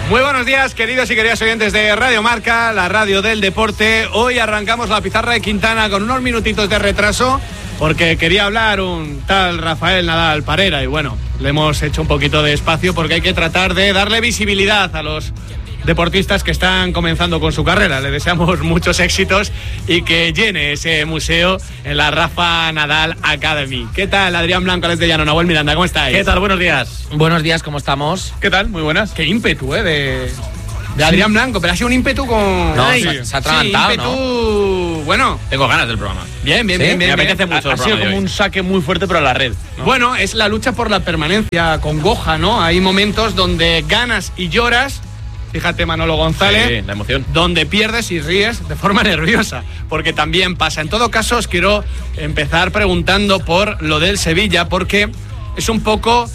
Muy buenos días, queridos y queridas oyentes de Radio Marca, la radio del deporte. Hoy arrancamos la pizarra de Quintana con unos minutitos de retraso porque quería hablar un tal Rafael Nadal Parera y bueno, le hemos hecho un poquito de espacio porque hay que tratar de darle visibilidad a los deportistas que están comenzando con su carrera. Le deseamos muchos éxitos y que llene ese museo en la Rafa Nadal Academy. ¿Qué tal, Adrián Blanco, desde Llano? Nahuel Miranda, ¿cómo estáis? ¿Qué tal? Buenos días. Buenos días, ¿cómo estamos? ¿Qué tal? Muy buenas. Qué ímpetu, de Adrián Blanco, pero ha sido un ímpetu con... No, se ha atragantado, ímpetu, ¿no? Bueno. Tengo ganas del programa. Bien. Me apetece mucho. Ha sido como un saque muy fuerte, pero a la red, ¿no? Bueno, es la lucha por la permanencia con Goja, ¿no? Hay momentos donde ganas y lloras. Fíjate, Manolo González, sí, la emoción. Donde pierdes y ríes de forma nerviosa, porque también pasa. En todo caso, os quiero empezar preguntando por lo del Sevilla, porque es un poco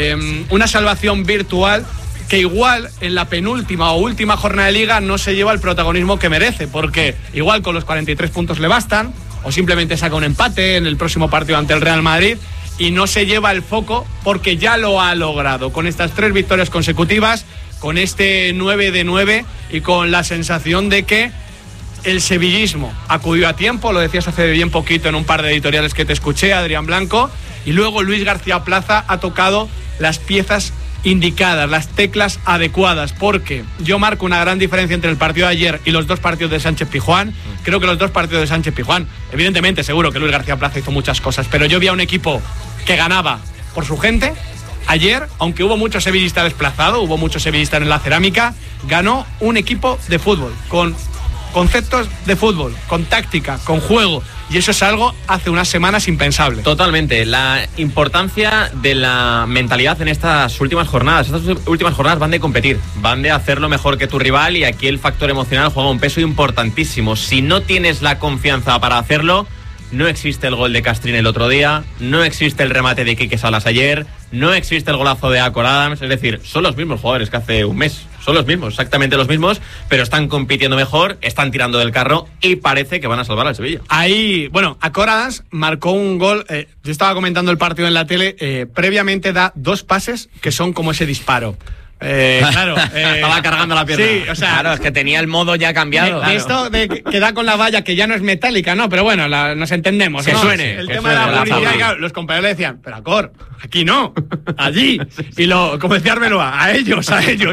una salvación virtual que igual en la penúltima o última jornada de Liga no se lleva el protagonismo que merece, porque igual con los 43 puntos le bastan, o simplemente saca un empate en el próximo partido ante el Real Madrid, y no se lleva el foco porque ya lo ha logrado, con estas 3 victorias consecutivas, con este 9 de 9 y con la sensación de que el sevillismo acudió a tiempo. Lo decías hace bien poquito en un par de editoriales que te escuché, Adrián Blanco, y luego Luis García Plaza ha tocado las piezas indicadas, las teclas adecuadas, porque yo marco una gran diferencia entre el partido de ayer y los 2 partidos de Sánchez Pizjuán. Creo que los 2 partidos de Sánchez Pizjuán, evidentemente seguro que Luis García Plaza hizo muchas cosas, pero yo vi a un equipo que ganaba por su gente. Ayer, aunque hubo mucho sevillista desplazado, hubo mucho sevillista en la cerámica, ganó un equipo de fútbol, con conceptos de fútbol, con táctica, con juego, y eso es algo hace unas semanas impensable. Totalmente, la importancia de la mentalidad en estas últimas jornadas. Estas últimas jornadas van de competir, van de hacerlo mejor que tu rival, y aquí el factor emocional juega un peso importantísimo. Si no tienes la confianza para hacerlo, no existe el gol de Castrín el otro día, no existe el remate de Quique Salas ayer, no existe el golazo de Acor Adams. Es decir, son los mismos jugadores que hace un mes, son los mismos, exactamente los mismos, pero están compitiendo mejor, están tirando del carro y parece que van a salvar al Sevilla. Ahí, bueno, Acor Adams marcó un gol, yo estaba comentando el partido en la tele, previamente da 2 pases que son como ese disparo. Claro, estaba cargando la pierna. Sí, o sea, claro, es que tenía el modo ya cambiado. De esto de que da con la valla, que ya no es metálica, ¿no? Pero bueno, nos entendemos. Que ¿no? suene. El que tema suene de la publicidad, claro, los compañeros le decían, pero Acor, aquí no, allí. Y como decía Arbeloa, a ellos.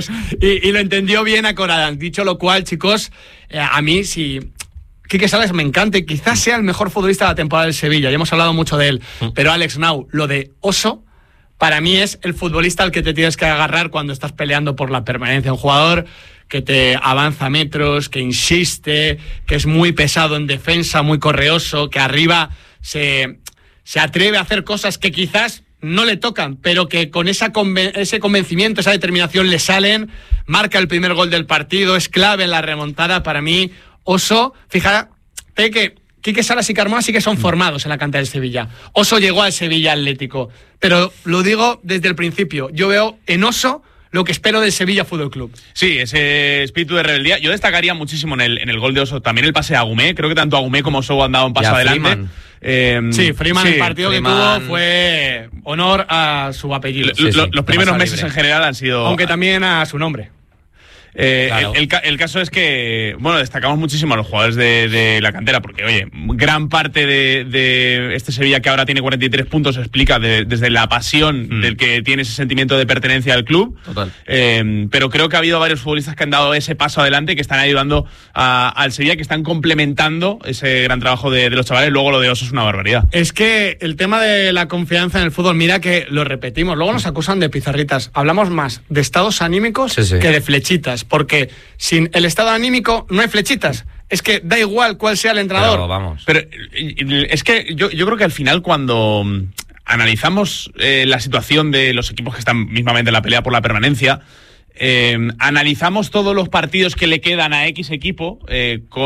Y lo entendió bien Acor Adams. Dicho lo cual, chicos, a mí sí... Quique Salas me encanta y quizás sea el mejor futbolista de la temporada del Sevilla. Ya hemos hablado mucho de él. Pero Alex Nau, lo de Oso, para mí es el futbolista al que te tienes que agarrar cuando estás peleando por la permanencia. Un jugador que te avanza metros, que insiste, que es muy pesado en defensa, muy correoso, que arriba se atreve a hacer cosas que quizás no le tocan, pero que con ese convencimiento, esa determinación le salen. Marca el primer gol del partido, es clave en la remontada. Para mí, Oso, fíjate que Quique Salas y Carmona sí que son formados en la cantera del Sevilla. Oso llegó al Sevilla Atlético, pero lo digo desde el principio. Yo veo en Oso lo que espero del Sevilla Fútbol Club. Sí, ese espíritu de rebeldía. Yo destacaría muchísimo en el gol de Oso también el pase a Agumé. Creo que tanto Agumé como Oso han dado un paso adelante. Sí, Freeman, el partido que tuvo fue honor a su apellido. Los primeros meses en general han sido... Aunque también a su nombre. Claro. El caso es que, bueno, destacamos muchísimo a los jugadores de la cantera, porque, oye, gran parte de este Sevilla que ahora tiene 43 puntos se explica desde la pasión del que tiene ese sentimiento de pertenencia al club. Total. Pero creo que ha habido varios futbolistas que han dado ese paso adelante, que están ayudando al Sevilla, que están complementando ese gran trabajo de los chavales. Luego lo de Oso es una barbaridad. Es que el tema de la confianza en el fútbol, mira que lo repetimos, luego nos acusan de pizarritas. Hablamos más de estados anímicos que de flechitas. Porque sin el estado anímico no hay flechitas. Es que da igual cuál sea el entrenador. Pero vamos. Pero es que yo creo que al final, cuando analizamos la situación de los equipos que están mismamente en la pelea por la permanencia, analizamos todos los partidos que le quedan a X equipo con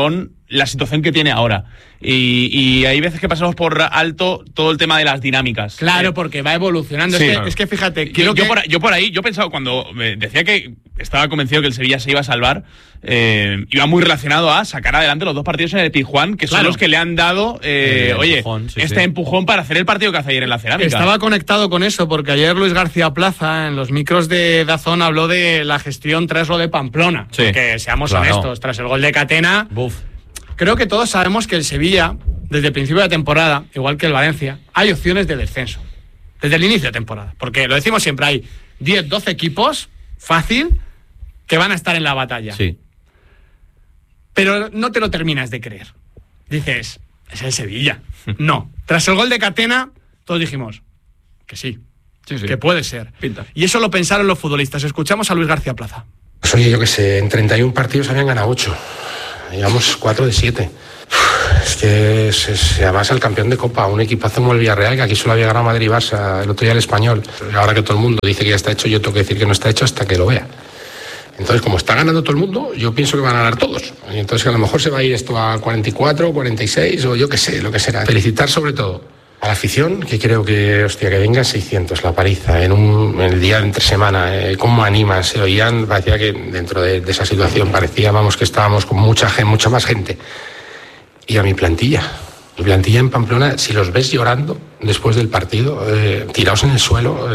la situación que tiene ahora. Y hay veces que pasamos por alto todo el tema de las dinámicas. Claro, porque va evolucionando. Sí, es que fíjate, yo por ahí, yo pensaba, cuando decía que estaba convencido que el Sevilla se iba a salvar, iba muy relacionado a sacar adelante los 2 partidos en el Pizjuán, que son los que le han dado empujón para hacer el partido que hace ayer en la Cerámica. Estaba conectado con eso, porque ayer Luis García Plaza, en los micros de DAZN, habló de la gestión tras lo de Pamplona. Sí, que seamos honestos, tras el gol de Catena... Creo que todos sabemos que el Sevilla, desde el principio de la temporada, igual que el Valencia, hay opciones de descenso. Desde el inicio de temporada. Porque lo decimos siempre, hay 10, 12 equipos, fácil, que van a estar en la batalla. Sí. Pero no te lo terminas de creer. Dices, es el Sevilla. No. Tras el gol de Catena, todos dijimos que sí. Que puede ser. Pinta. Y eso lo pensaron los futbolistas. Escuchamos a Luis García Plaza. Pues oye, yo que sé, en 31 partidos habían ganado 8. Llevamos 4 de 7. Es que además el campeón de Copa, un equipazo como el Villarreal, que aquí solo había ganado Madrid y Barça, el otro día el Español. Ahora que todo el mundo dice que ya está hecho, yo tengo que decir que no está hecho hasta que lo vea. Entonces, como está ganando todo el mundo, yo pienso que van a ganar todos. Y entonces a lo mejor se va a ir esto a 44, 46 o yo qué sé, lo que será. Felicitar sobre todo a la afición, que creo que, que vengan 600, la paliza, en el día de entre semana, cómo animan, se oían, parecía que dentro de esa situación parecía, que estábamos con mucha más gente. Y a mi plantilla en Pamplona, si los ves llorando después del partido, tirados en el suelo,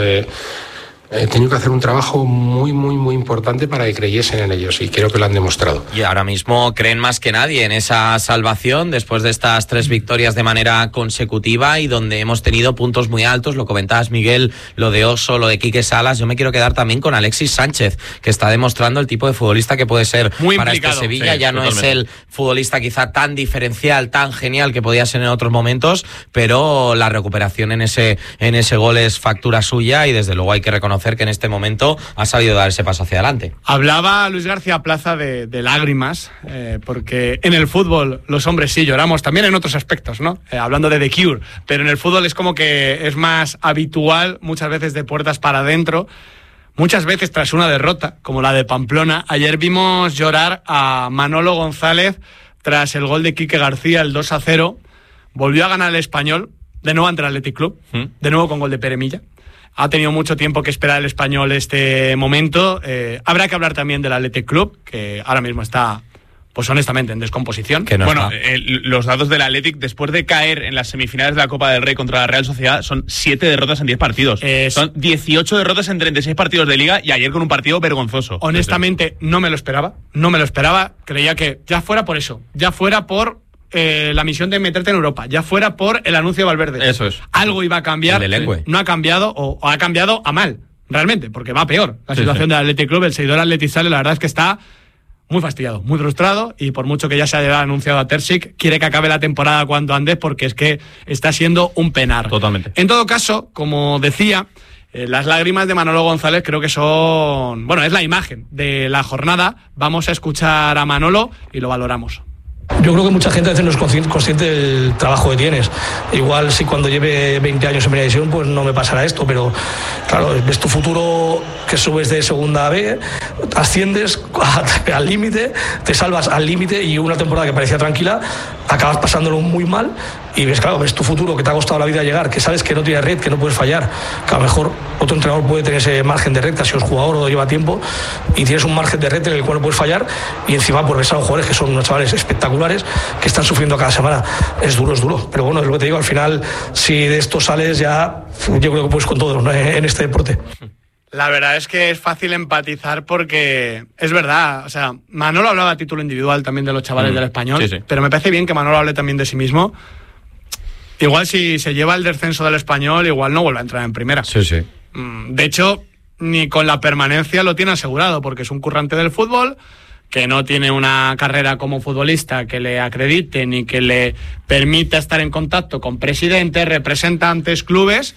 he tenido que hacer un trabajo muy, muy, muy importante para que creyesen en ellos, y creo que lo han demostrado. Y ahora mismo creen más que nadie en esa salvación después de estas 3 victorias de manera consecutiva, y donde hemos tenido puntos muy altos. Lo comentabas, Miguel, lo de Oso, lo de Quique Salas. Yo me quiero quedar también con Alexis Sánchez, que está demostrando el tipo de futbolista que puede ser muy para este Sevilla. Ya no es el futbolista quizá tan diferencial, tan genial que podía ser en otros momentos, pero la recuperación en ese gol es factura suya, y desde luego hay que reconocer que en este momento ha sabido dar ese paso hacia adelante. Hablaba Luis García Plaza de lágrimas, porque en el fútbol los hombres sí lloramos, también en otros aspectos, ¿no? Hablando de The Cure, pero en el fútbol es como que es más habitual, muchas veces de puertas para adentro, muchas veces tras una derrota, como la de Pamplona. Ayer vimos llorar a Manolo González tras el gol de Quique García, el 2-0, volvió a ganar el Español, de nuevo ante el Athletic Club, de nuevo con gol de Pere Milla. Ha tenido mucho tiempo que esperar el Español este momento. Habrá que hablar también del Athletic Club, que ahora mismo está, pues honestamente, en descomposición. Los datos del Athletic, después de caer en las semifinales de la Copa del Rey contra la Real Sociedad, son 7 derrotas en 10 partidos. Son 18 derrotas en 36 partidos de Liga, y ayer con un partido vergonzoso. Honestamente, no me lo esperaba. Creía que ya fuera por eso, ya fuera por la misión de meterte en Europa, ya fuera por el anuncio de Valverde. Eso es. Algo iba a cambiar. No ha cambiado, o ha cambiado a mal, realmente, porque va peor la situación del Athletic Club. El seguidor Athletic Sale, la verdad es que está muy fastidiado, muy frustrado, y por mucho que ya se haya anunciado a Terzic, quiere que acabe la temporada cuanto antes, porque es que está siendo un penar. Totalmente. En todo caso, como decía, las lágrimas de Manolo González creo que son... es la imagen de la jornada. Vamos a escuchar a Manolo y lo valoramos. Yo creo que mucha gente a veces no es consciente del trabajo que tienes. Igual si cuando lleve 20 años en primera división, pues no me pasará esto, pero claro, ves tu futuro, que subes de segunda a B, asciendes al límite, te salvas al límite, y una temporada que parecía tranquila, acabas pasándolo muy mal, y ves tu futuro, que te ha costado la vida llegar, que sabes que no tienes red, que no puedes fallar, que a lo mejor otro entrenador puede tener ese margen de red, si es jugador o lleva tiempo, y tienes un margen de red en el cual no puedes fallar, y encima pues ves a los jugadores que son unos chavales espectaculares, que están sufriendo cada semana. Es duro, pero bueno, es lo que te digo, al final, si de esto sales ya, yo creo que puedes con todo, ¿no?, en este deporte. La verdad es que es fácil empatizar, porque es verdad, Manolo hablaba a título individual también de los chavales del Español, pero me parece bien que Manolo hable también de sí mismo. Igual si se lleva el descenso del Español, igual no vuelve a entrar en primera. De hecho, ni con la permanencia lo tiene asegurado, porque es un currante del fútbol, que no tiene una carrera como futbolista que le acredite ni que le permita estar en contacto con presidentes, representantes, clubes,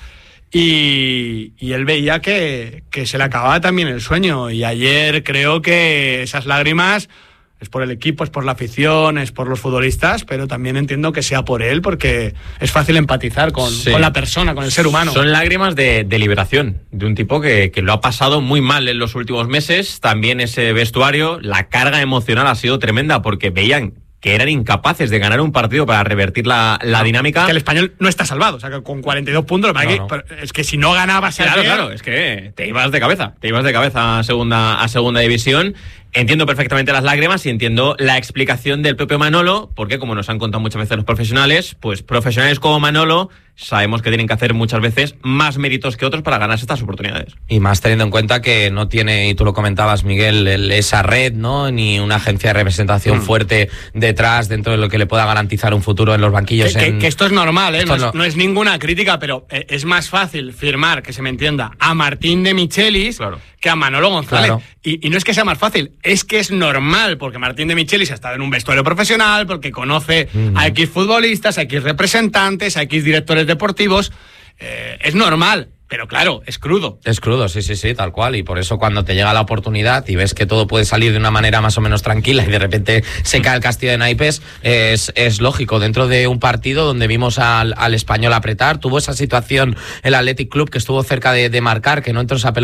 y él veía que se le acababa también el sueño, y ayer creo que esas lágrimas es por el equipo, es por la afición, es por los futbolistas, pero también entiendo que sea por él, porque es fácil empatizar con la persona, con el ser humano. Son lágrimas de liberación, de un tipo que lo ha pasado muy mal en los últimos meses. También ese vestuario, la carga emocional ha sido tremenda, porque veían que eran incapaces de ganar un partido para revertir la dinámica. Que el Español no está salvado, o sea, que con 42 puntos, es que si no ganabas... Claro, es que te ibas de cabeza a segunda división. Entiendo perfectamente las lágrimas y entiendo la explicación del propio Manolo, porque como nos han contado muchas veces los profesionales, pues profesionales como Manolo sabemos que tienen que hacer muchas veces más méritos que otros para ganarse estas oportunidades. Y más teniendo en cuenta que no tiene, y tú lo comentabas, Miguel, esa red, ¿no? Ni una agencia de representación fuerte detrás, dentro de lo que le pueda garantizar un futuro en los banquillos. Que esto es normal, ¿eh? No es ninguna crítica, pero es más fácil firmar, que se me entienda, a Martín de Michelis que a Manolo González. Claro. Y no es que sea más fácil, es que es normal, porque Martín de Michelis ha estado en un vestuario profesional, porque conoce a X futbolistas, a X representantes, a X directores deportivos. Es normal. Pero claro, es crudo. Es crudo, sí, tal cual. Y por eso cuando te llega la oportunidad y ves que todo puede salir de una manera más o menos tranquila y de repente se cae el castillo de naipes, es lógico. Dentro de un partido donde vimos al Español apretar, tuvo esa situación el Athletic Club que estuvo cerca de marcar, que no entró esa pelota